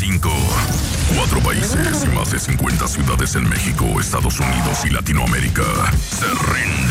5. 4 países y más de 50 ciudades en México, Estados Unidos y Latinoamérica se rinden.